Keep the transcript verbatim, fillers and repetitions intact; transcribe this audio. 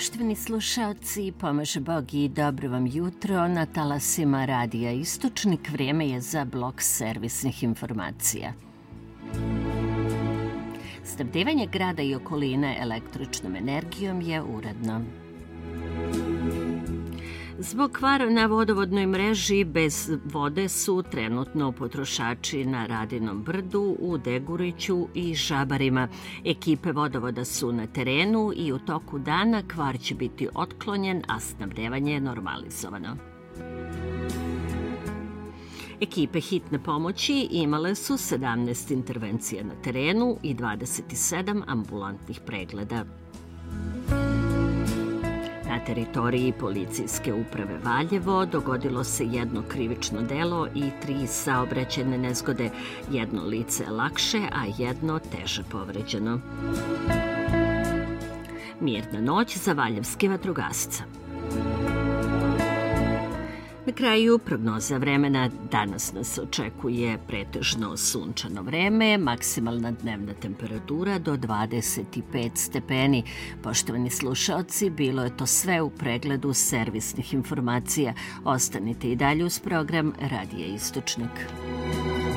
Poštovani slušaoci, pomaže Bog i dobro vam jutro. Na talasima Radija Istočnik vrijeme je za blok servisnih informacija. Snabdevanje grada i okoline električnom energijom je uredno. Zbog kvara na vodovodnoj mreži bez vode su trenutno potrošači na Radinom brdu, u Deguriću i Žabarima. Ekipe vodovoda su na terenu i u toku dana kvar će biti otklonjen, a snabdevanje je normalizovano. Ekipe hitne pomoći imale su sedamnaest intervencija na terenu i dvadeset sedam ambulantnih pregleda. Na teritoriji policijske uprave Valjevo dogodilo se jedno krivično delo i tri saobraćajne nezgode. Jedno lice lakše, a jedno teže povređeno. Mirna noć za valjevske vatrogasce. Na kraju prognoza vremena. Danas nas očekuje pretežno sunčano vreme, maksimalna dnevna temperatura do dvadeset pet stepeni. Poštovani slušaoci, bilo je to sve u pregledu servisnih informacija. Ostanite i dalje uz program Radija Istočnik.